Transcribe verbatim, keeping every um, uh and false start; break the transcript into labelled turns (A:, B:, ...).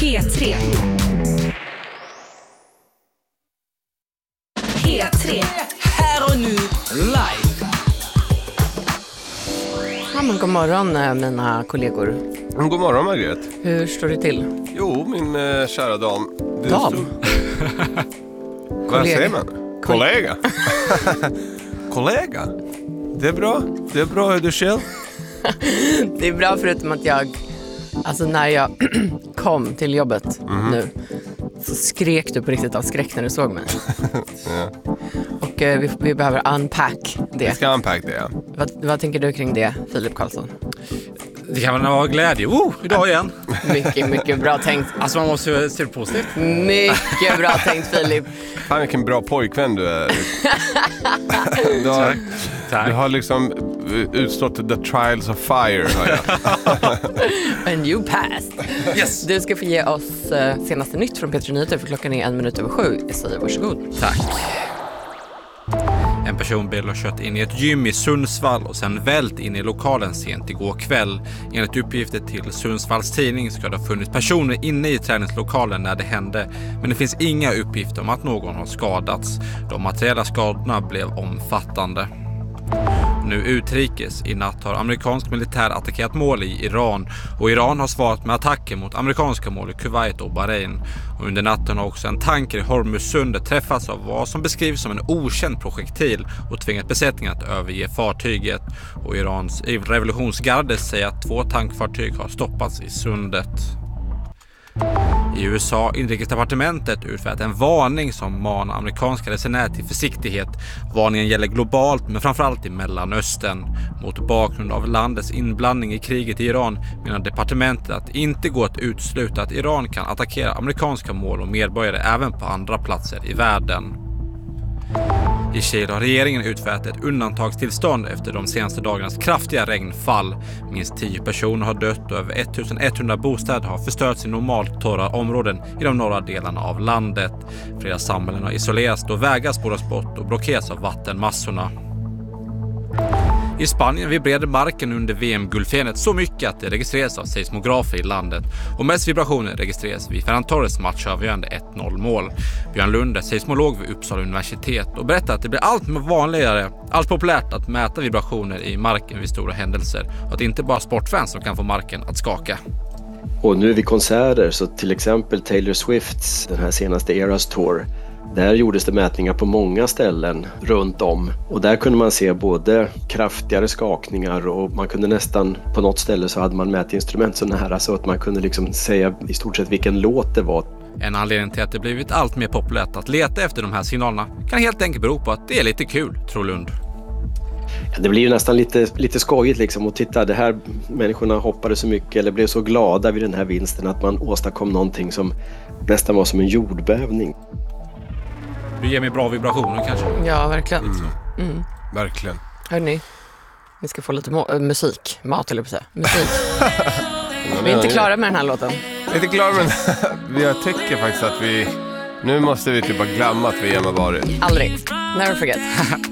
A: P tre. P tre.
B: Här och nu, live.
C: Ja, men god morgon mina kollegor.
D: God morgon Margret.
C: Hur står det till?
D: Jo, min äh, kära dam. Du
C: Dam?
D: Stod... Vad säger man? Kollega. Kollega. Det är bra. Det är bra, är du själv?
C: Det är bra förutom att jag, alltså när jag kom till jobbet mm-hmm. nu så skrek du på riktigt av skräck när du såg mig. Ja. Och eh, vi, vi behöver unpack det.
D: Vi ska unpack det, ja.
C: Vad, vad tänker du kring det, Filip Karlsson?
B: Det kan vara glädje. Oh, idag igen.
C: Mycket, mycket bra tänkt.
B: Alltså man måste ju se det positivt.
C: Mycket bra tänkt, Filip.
D: Fan, vilken bra pojkvän du är. du, har, Tack. Tack. du har liksom utstått the trials of fire, hör jag.
C: And you passed.
B: Yes.
C: Du ska få ge oss uh, senaste nytt från P tre Nyheter, för klockan är en minut över sju. Jag säger varsågod.
B: Tack. En personbil har kört in i ett gym i Sundsvall och sen vält in i lokalen sent igår kväll. Enligt uppgifter till Sundsvalls tidning ska det ha funnits personer inne i träningslokalen när det hände. Men det finns inga uppgifter om att någon har skadats. De materiella skadorna blev omfattande. Nu utrikes. I natt har amerikansk militär attackerat mål i Iran och Iran har svarat med attacker mot amerikanska mål i Kuwait och Bahrain. Och under natten har också en tanker i Hormuzsundet träffats av vad som beskrivs som en okänd projektil och tvingat besättningen att överge fartyget. Och Irans revolutionsgarde säger att två tankfartyg har stoppats i sundet. I U S A inrikesdepartementet utfärdat en varning som manar amerikanska resenärer till försiktighet. Varningen gäller globalt men framförallt i Mellanöstern. Mot bakgrund av landets inblandning i kriget i Iran menar departementet att det inte går att utesluta att Iran kan attackera amerikanska mål och medborgare även på andra platser i världen. I Chile har regeringen utfärdat ett undantagstillstånd efter de senaste dagarnas kraftiga regnfall. Minst tio personer har dött och över ettusenetthundra bostäder har förstörts i normalt torra områden i de norra delarna av landet. Flera samhällen har isolerats då vägar spåras bort och blockeras av vattenmassorna. I Spanien vibrerade marken under V M-guldfirandet så mycket att det registreras av seismografer i landet. Och mest vibrationer registreras vid Ferran Torres matchavgörande ett noll mål. Björn Lund är seismolog vid Uppsala universitet och berättar att det blir allt vanligare, allt populärt att mäta vibrationer i marken vid stora händelser. Och att det inte bara sportfans som kan få marken att skaka.
E: Och nu vid konserter, så till exempel Taylor Swifts, den här senaste Eras Tour, där gjordes det mätningar på många ställen runt om. Och där kunde man se både kraftigare skakningar och man kunde nästan, på något ställe så hade man mätinstrument så nära så att man kunde liksom säga i stort sett vilken låt det var.
B: En anledning till att det blivit allt mer populärt att leta efter de här signalerna kan helt enkelt bero på att det är lite kul, tror Lund.
E: Ja, det blir ju nästan lite, lite skojigt liksom att titta, det här människorna hoppade så mycket eller blev så glada vid den här vinsten att man åstadkom någonting som nästan var som en jordbävning.
B: Du ger mig bra vibrationer kanske?
C: Ja, verkligen.
D: Mm.
C: Mm.
D: Verkligen.
C: Hörrni, ni ska få lite må- äh, musik. Mat eller på sig. Musik. Vi är inte klara med den här låten.
D: Vi är inte klara med den. Jag tycker faktiskt att vi... Nu måste vi typ bara glömma att vi är med varit.
C: Aldrig. Never forget.